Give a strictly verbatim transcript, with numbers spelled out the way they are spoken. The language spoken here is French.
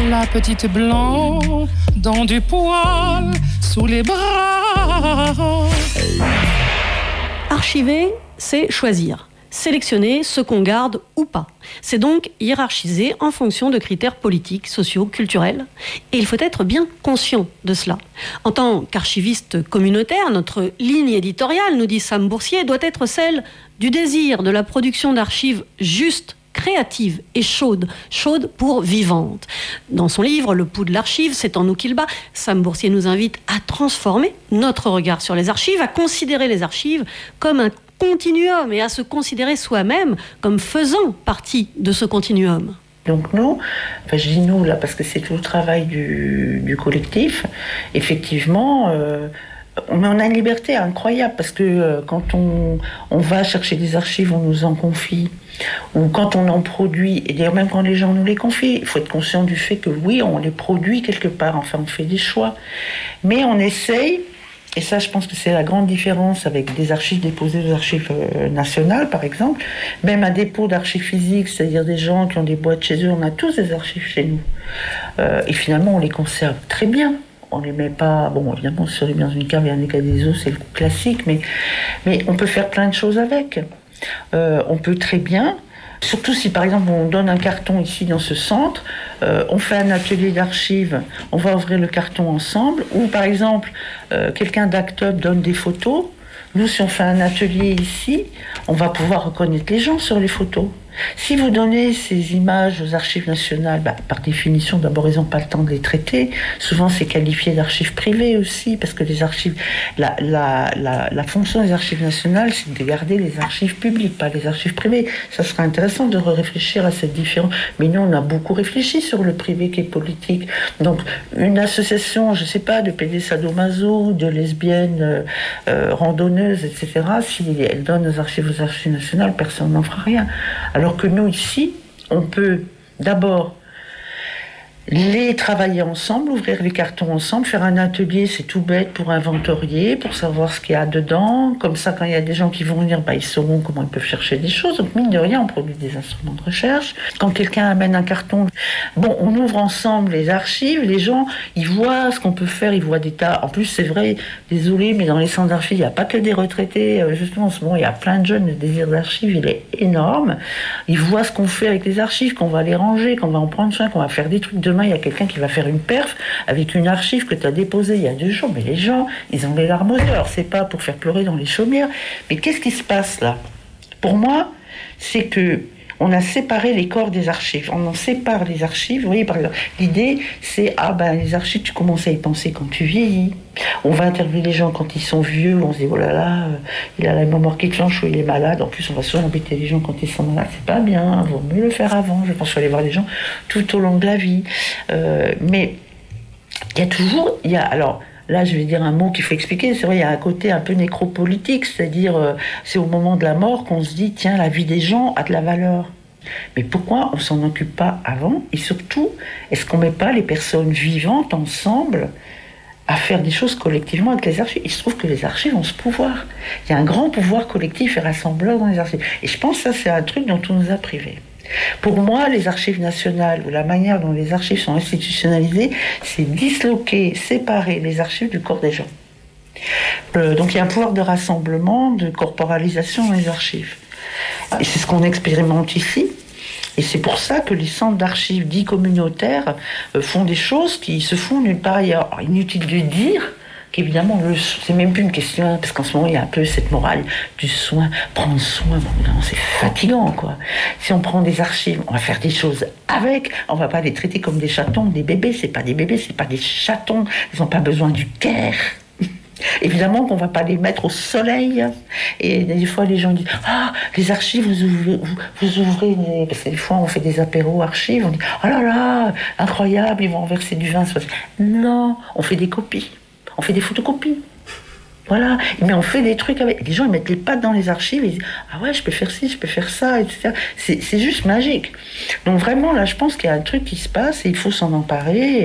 La petite blanc dans du poil sous les bras. Archiver, c'est choisir. Sélectionner ce qu'on garde ou pas. C'est donc hiérarchiser en fonction de critères politiques, sociaux, culturels. Et il faut être bien conscient de cela. En tant qu'archiviste communautaire, notre ligne éditoriale, nous dit Sam Boursier, doit être celle du désir de la production d'archives justes, créative et chaude, chaude pour vivante. Dans son livre « Le pouls de l'archive », c'est en nous qu'il bat, Sam Boursier nous invite à transformer notre regard sur les archives, à considérer les archives comme un continuum et à se considérer soi-même comme faisant partie de ce continuum. Donc nous, enfin je dis nous là parce que c'est tout le travail du, du collectif, effectivement... Euh, On a une liberté incroyable parce que euh, quand on, on va chercher des archives, on nous en confie, ou quand on en produit, et d'ailleurs même quand les gens nous les confient, il faut être conscient du fait que oui, on les produit quelque part, enfin on fait des choix. Mais on essaye, et ça je pense que c'est la grande différence avec des archives déposées aux archives euh, nationales par exemple, même un dépôt d'archives physiques, c'est-à-dire des gens qui ont des boîtes chez eux, on a tous des archives chez nous. Euh, et finalement on les conserve très bien. On les met pas, bon évidemment si on les met dans une cave et un écat des eaux, c'est le classique, mais, mais on peut faire plein de choses avec. Euh, on peut très bien, surtout si par exemple on donne un carton ici dans ce centre, euh, on fait un atelier d'archives, on va ouvrir le carton ensemble, ou par exemple euh, quelqu'un d'Act Up donne des photos, nous si on fait un atelier ici, on va pouvoir reconnaître les gens sur les photos. Si vous donnez ces images aux archives nationales, bah, par définition, d'abord, ils n'ont pas le temps de les traiter. Souvent, c'est qualifié d'archives privées aussi, parce que les archives, la, la, la, la fonction des archives nationales, c'est de garder les archives publiques, pas les archives privées. Ça serait intéressant de réfléchir à cette différence. Mais nous, on a beaucoup réfléchi sur le privé qui est politique. Donc, une association, je ne sais pas, de pédés sadomaso, de lesbiennes euh, euh, randonneuses, et cetera, si elle donne aux archives aux archives nationales, personne n'en fera rien. Alors que nous, ici, on peut d'abord les travailler ensemble, ouvrir les cartons ensemble, faire un atelier, c'est tout bête, pour inventorier, pour savoir ce qu'il y a dedans. Comme ça, quand il y a des gens qui vont venir, bah, ils sauront comment ils peuvent chercher des choses. Donc, mine de rien, on produit des instruments de recherche. Quand quelqu'un amène un carton, bon, on ouvre ensemble les archives, les gens, ils voient ce qu'on peut faire, ils voient des tas. En plus, c'est vrai, désolé, mais dans les centres d'archives, il n'y a pas que des retraités. Justement, en ce moment, il y a plein de jeunes, le désir d'archives, il est énorme. Ils voient ce qu'on fait avec les archives, qu'on va les ranger, qu'on va en prendre soin, qu'on va faire des trucs de il y a quelqu'un qui va faire une perf avec une archive que tu as déposée il y a deux jours, mais les gens, ils ont les larmes aux yeux. Alors c'est pas pour faire pleurer dans les chaumières, mais qu'est-ce qui se passe là? Pour moi, c'est que on a séparé les corps des archives. On en sépare les archives. Vous voyez, par exemple, l'idée, c'est ah ben les archives, tu commences à y penser quand tu vieillis. On va interviewer les gens quand ils sont vieux. On se dit oh là là, euh, il a la mémoire qui clenche ou il est malade. En plus, on va souvent embêter les gens quand ils sont malades. C'est pas bien. Il vaut mieux le faire avant. Je pense qu'il faut aller voir les gens tout au long de la vie. Euh, mais il y a toujours, il y a alors. Là, je vais dire un mot qu'il faut expliquer. C'est vrai, il y a un côté un peu nécropolitique, c'est-à-dire, euh, c'est au moment de la mort qu'on se dit, tiens, la vie des gens a de la valeur. Mais pourquoi on s'en occupe pas avant? Et surtout, est-ce qu'on met pas les personnes vivantes ensemble à faire des choses collectivement avec les archives? Il se trouve que les archives ont ce pouvoir. Il y a un grand pouvoir collectif et rassembleur dans les archives. Et je pense que ça, c'est un truc dont on nous a privés. Pour moi, les archives nationales, ou la manière dont les archives sont institutionnalisées, c'est disloquer, séparer les archives du corps des gens. Euh, donc il y a un pouvoir de rassemblement, de corporalisation dans les archives. Et c'est ce qu'on expérimente ici. Et c'est pour ça que les centres d'archives dits communautaires euh, font des choses qui se font nulle part ailleurs. Alors, inutile de dire qu'évidemment, le, c'est même plus une question, parce qu'en ce moment, il y a un peu cette morale du soin, prendre soin, bon, non, c'est fatigant, quoi. Si on prend des archives, on va faire des choses avec, on va pas les traiter comme des chatons, des bébés, c'est pas des bébés, c'est pas des chatons, ils n'ont pas besoin du care. Évidemment qu'on va pas les mettre au soleil. Et des fois, les gens disent ah, les archives, vous ouvrez, vous, vous ouvrez des... Parce que des fois, on fait des apéros archives, on dit oh là là, incroyable, ils vont renverser du vin. Non, on fait des copies. On fait des photocopies. Voilà. Mais on fait des trucs avec. Les gens, ils mettent les pattes dans les archives et ils disent ah ouais, je peux faire ci, je peux faire ça, et cetera. C'est, c'est juste magique. Donc vraiment, là, je pense qu'il y a un truc qui se passe et il faut s'en emparer.